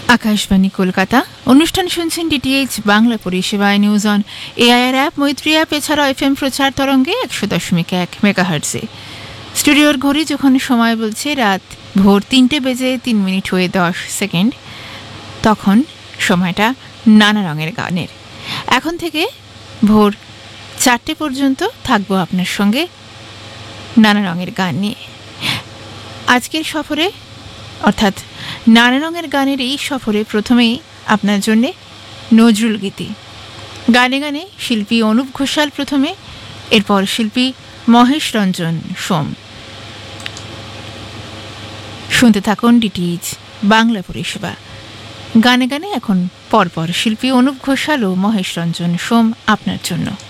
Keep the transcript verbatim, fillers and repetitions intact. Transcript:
আকাশবাণী কলকাতা অনুষ্ঠান শুনছেন ডিটিএইচ বাংলা পরিষেবায় নিউজ অন এআইআর অ্যাপ মৈত্রী অ্যাপ এছাড়াও এফএম প্রচার তরঙ্গে একশো দশমিক এক মেগাহার্টজে। স্টুডিওর ঘড়ি যখন সময় বলছে রাত ভোর তিনটে বেজে তিন মিনিট হয়ে দশ সেকেন্ড, তখন সময়টা নানা রঙের গানের। এখন থেকে ভোর চারটে পর্যন্ত থাকবো আপনার সঙ্গে নানা রঙের গান নিয়ে। আজকের সফরে অর্থাৎ নানা রঙের গানের এই সফরে প্রথমেই আপনার জন্যে নজরুল গীতি। গানে গানে শিল্পী অনুপ ঘোষাল প্রথমে, এরপর শিল্পী মহেশ রঞ্জন সোম। শুনতে থাকুন ডিটিএইচ বাংলা পরিষেবা। গানে গানে এখন পরপর শিল্পী অনুপ ঘোষাল ও মহেশ রঞ্জন সোম আপনার জন্য।